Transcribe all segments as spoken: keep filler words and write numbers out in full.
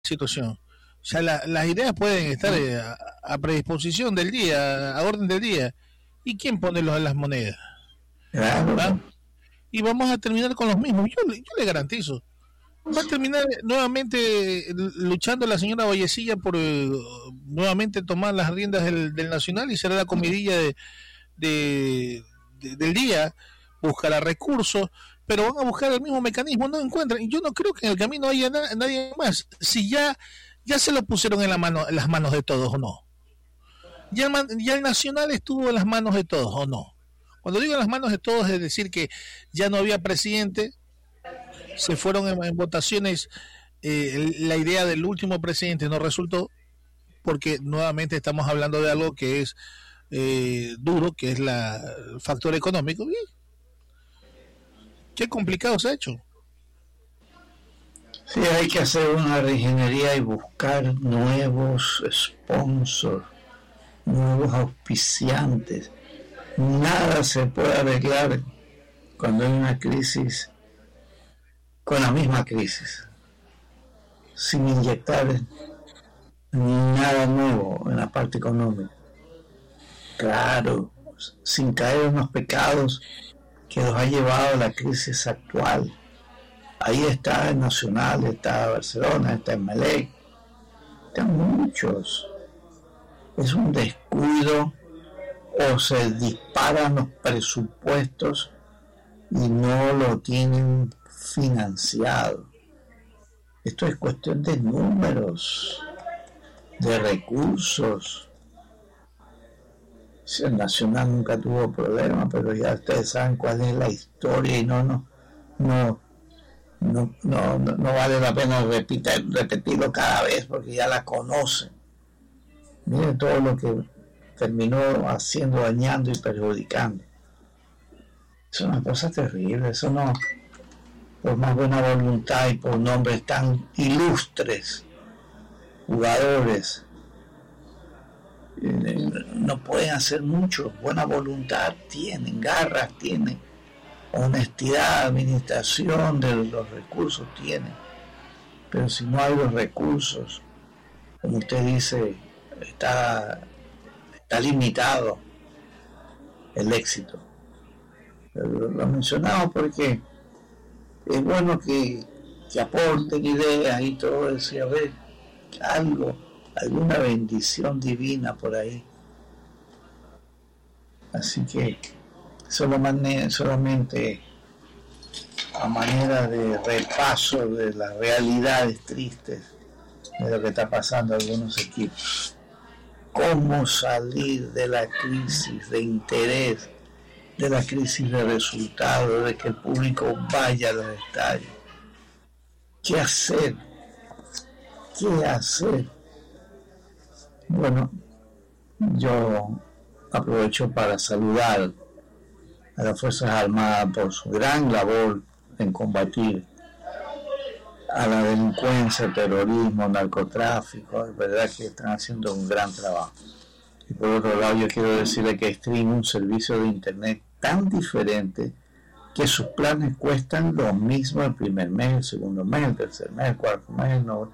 situación. O sea, la, las ideas pueden estar eh, a, a predisposición del día, a orden del día. ¿Y quién pone los, las monedas? Claro. ¿Va? Y vamos a terminar con los mismos. Yo, yo le garantizo. Va a terminar nuevamente luchando la señora Vallecilla por eh, nuevamente tomar las riendas del, del Nacional y será la comidilla de, de, de, del día. Buscará recursos, pero van a buscar el mismo mecanismo, no encuentran. Yo no creo que en el camino haya na, nadie más. Si ya ya se lo pusieron en, la mano, en las manos de todos o no. Ya el, ya el Nacional estuvo en las manos de todos o no. Cuando digo en las manos de todos es decir que ya no había presidente. Se fueron en, en votaciones, eh, la idea del último presidente no resultó, porque nuevamente estamos hablando de algo que es eh, duro, que es la, el factor económico. Y qué complicado se ha hecho. Sí, hay que hacer una reingeniería y buscar nuevos sponsors, nuevos auspiciantes. Nada se puede arreglar cuando hay una crisis con la misma crisis, sin inyectar nada nuevo en la parte económica. Claro, sin caer en los pecados que nos ha llevado a la crisis actual. Ahí está el Nacional, está Barcelona, está el Melec, están muchos. Es un descuido, o se disparan los presupuestos y no lo tienen financiado. Esto es cuestión de números, de recursos. Si el Nacional nunca tuvo problema, pero ya ustedes saben cuál es la historia y no no no no no, no, no vale la pena repetir, repetirlo cada vez porque ya la conocen. Miren todo lo que terminó haciendo, dañando y perjudicando. Es una cosa terrible. Eso no, por más buena voluntad y por nombres tan ilustres, jugadores, no pueden hacer mucho. Buena voluntad tienen, garras tienen, honestidad, administración de los recursos tienen, pero si no hay los recursos, como usted dice, está, está limitado el éxito. Pero lo mencionamos porque es bueno que, que aporten ideas y todo eso, y a ver, algo, alguna bendición divina por ahí. Así que solamente, solamente a manera de repaso de las realidades tristes de lo que está pasando en algunos equipos. Cómo salir de la crisis de interés, de la crisis de resultados, de que el público vaya a los estadios. ¿Qué hacer? ¿Qué hacer? Bueno, yo aprovecho para saludar a las Fuerzas Armadas por su gran labor en combatir a la delincuencia, el terrorismo, el narcotráfico. Es verdad que están haciendo un gran trabajo. Y por otro lado, yo quiero decirle que Stream, un servicio de internet tan diferente, que sus planes cuestan lo mismo el primer mes, el segundo mes, el tercer mes, el cuarto mes. No,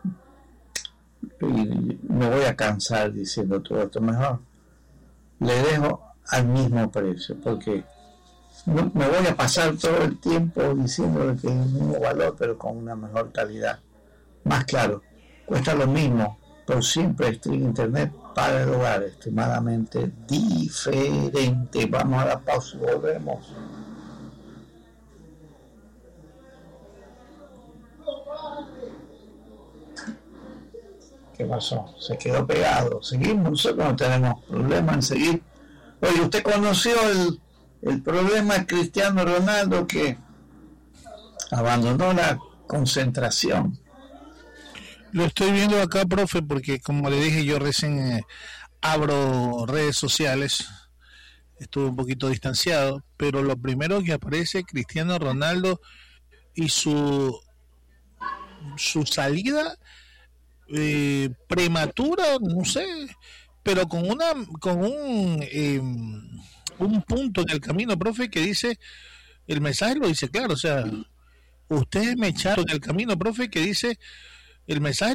y me voy a cansar diciendo todo esto. Mejor le dejo al mismo precio, porque no, me voy a pasar todo el tiempo diciendo que es el mismo valor, pero con una mejor calidad. Más claro, cuesta lo mismo, pero siempre Stream Internet para el hogar, extremadamente diferente. Vamos a la pausa y volvemos. ¿Qué pasó? Se quedó pegado. Seguimos, nosotros no tenemos problema en seguir. Oye, ¿usted conoció el, el problema de Cristiano Ronaldo, que abandonó la concentración? Lo estoy viendo acá, profe, porque como le dije, yo recién eh, abro redes sociales, estuve un poquito distanciado, pero lo primero que aparece Cristiano Ronaldo y su su salida eh, prematura, no sé, pero con una con un eh, un punto en el camino, profe, que dice, el mensaje lo dice claro, o sea, ustedes me echaron en el camino, profe, que dice, el mensaje